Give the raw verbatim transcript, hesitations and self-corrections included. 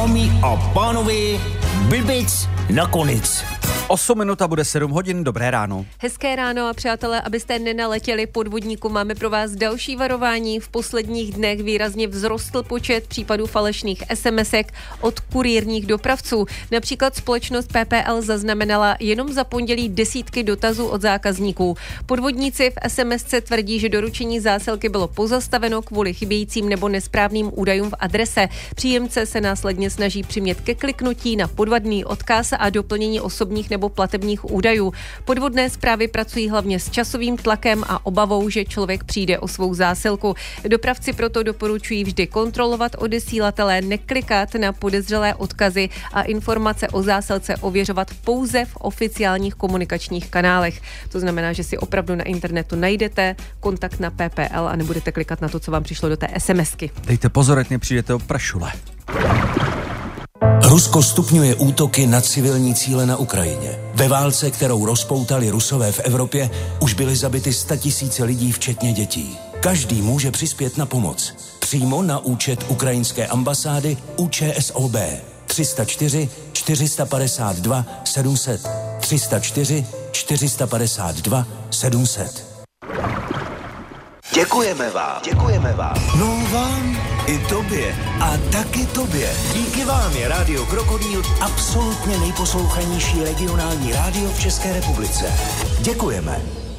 Dámy a pánové, blbec nakonec. osm minut a bude sedm hodin, dobré ráno. Hezké ráno a přátelé, abyste nenaletěli podvodníku, máme pro vás další varování. V posledních dnech výrazně vzrostl počet případů falešných SMSek od kurýrních dopravců. Například společnost P P L zaznamenala jenom za pondělí desítky dotazů od zákazníků. Podvodníci v SMSce tvrdí, že doručení zásilky bylo pozastaveno kvůli chybějícím nebo nesprávným údajům v adrese. Příjemce se následně snaží přimět ke kliknutí na podvodný odkaz a doplnění osobních nebo platebních údajů. Podvodné zprávy pracují hlavně s časovým tlakem a obavou, že člověk přijde o svou zásilku. Dopravci proto doporučují vždy kontrolovat odesílatele, neklikat na podezřelé odkazy a informace o zásilce ověřovat pouze v oficiálních komunikačních kanálech. To znamená, že si opravdu na internetu najdete kontakt na P P L a nebudete klikat na to, co vám přišlo do té SMSky. Dejte pozor, ať nepřijdete o pršule. Rusko stupňuje útoky na civilní cíle na Ukrajině. Ve válce, kterou rozpoutali Rusové v Evropě, už byly zabity statisíce lidí, včetně dětí. Každý může přispět na pomoc. Přímo na účet ukrajinské ambasády U Č S O B tři nula čtyři čtyři padesát dva sedm set tři nula čtyři čtyři padesát dva sedm set. Děkujeme vám, děkujeme vám. No vám i tobě a taky tobě. Díky vám je Rádio Krokodýl absolutně nejposlouchanější regionální rádio v České republice. Děkujeme.